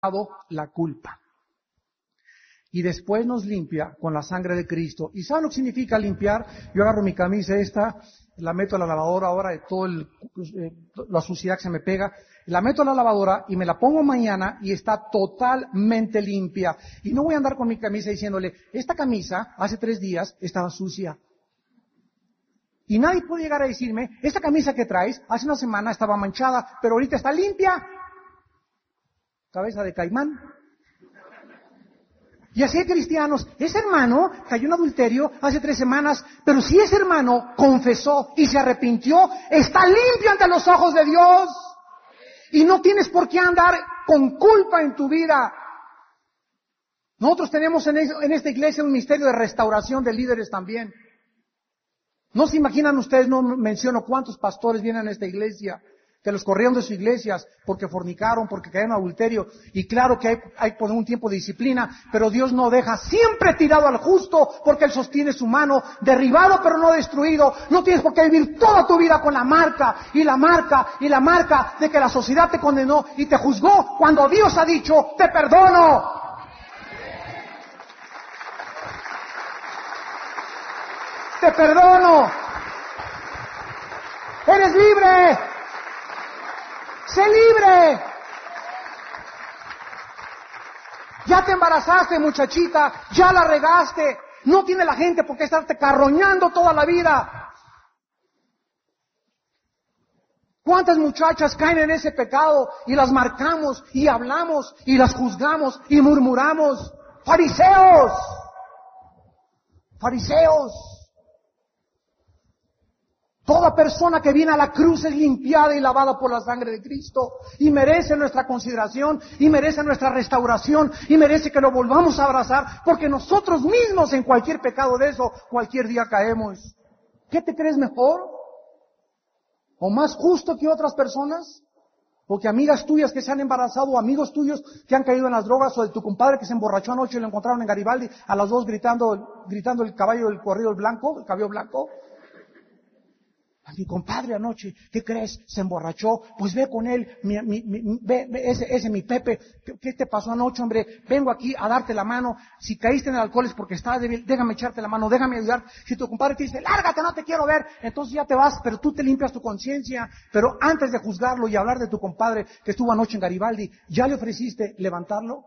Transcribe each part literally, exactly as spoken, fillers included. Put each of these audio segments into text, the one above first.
la culpa. Y después nos limpia con la sangre de Cristo. ¿Y saben lo que significa limpiar? Yo agarro mi camisa esta, la meto a la lavadora ahora de todo el, eh, la suciedad que se me pega, la meto a la lavadora y me la pongo mañana y está totalmente limpia. Y no voy a andar con mi camisa diciéndole, esta camisa hace tres días estaba sucia. Y nadie puede llegar a decirme, esta camisa que traes hace una semana estaba manchada, pero ahorita está limpia. Cabeza de caimán. Y así hay cristianos, ese hermano cayó en adulterio hace tres semanas, pero si ese hermano confesó y se arrepintió, está limpio ante los ojos de Dios. Y no tienes por qué andar con culpa en tu vida. Nosotros tenemos en, es, en esta iglesia un ministerio de restauración de líderes también. No se imaginan ustedes, no menciono cuántos pastores vienen a esta iglesia, que los corrieron de sus iglesias porque fornicaron, porque cayeron en adulterio. Y claro que hay, hay por un tiempo de disciplina, pero Dios no deja siempre tirado al justo, porque Él sostiene su mano, derribado pero no destruido. No tienes por qué vivir toda tu vida con la marca, y la marca, y la marca de que la sociedad te condenó y te juzgó, cuando Dios ha dicho, te perdono. Te perdono. Eres libre. ¡Sé libre! Ya te embarazaste, muchachita, ya la regaste. No tiene la gente por qué estarte carroñando toda la vida. ¿Cuántas muchachas caen en ese pecado y las marcamos y hablamos y las juzgamos y murmuramos? ¡Fariseos! ¡Fariseos! Toda persona que viene a la cruz es limpiada y lavada por la sangre de Cristo y merece nuestra consideración y merece nuestra restauración y merece que lo volvamos a abrazar, porque nosotros mismos en cualquier pecado de eso, cualquier día caemos. ¿Qué te crees mejor? ¿O más justo que otras personas? Porque amigas tuyas que se han embarazado, o amigos tuyos que han caído en las drogas, o de tu compadre que se emborrachó anoche y lo encontraron en Garibaldi, a las dos gritando, gritando el caballo del corrido el blanco, el cabello blanco. A mi compadre anoche, ¿qué crees? Se emborrachó. Pues ve con él, mi, mi, mi, ve, ve, ese, ese mi Pepe. ¿Qué, ¿Qué te pasó anoche, hombre? Vengo aquí a darte la mano. Si caíste en el alcohol es porque estabas débil. Déjame echarte la mano, déjame ayudar. Si tu compadre te dice, lárgate, no te quiero ver, entonces ya te vas, pero tú te limpias tu conciencia. Pero antes de juzgarlo y hablar de tu compadre que estuvo anoche en Garibaldi, ¿ya le ofreciste levantarlo?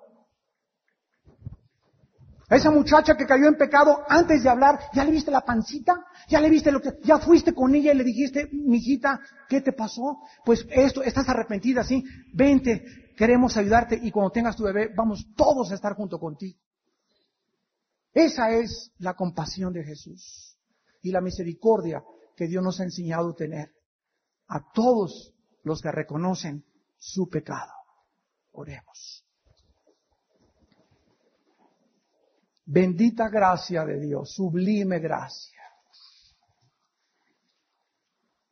A esa muchacha que cayó en pecado, antes de hablar, ¿ya le viste la pancita? ¿Ya le viste lo que, ya fuiste con ella y le dijiste, mijita, ¿qué te pasó? Pues esto, estás arrepentida, ¿sí? Vente, queremos ayudarte y cuando tengas tu bebé, vamos todos a estar junto contigo. Esa es la compasión de Jesús y la misericordia que Dios nos ha enseñado a tener a todos los que reconocen su pecado. Oremos. Bendita gracia de Dios, sublime gracia.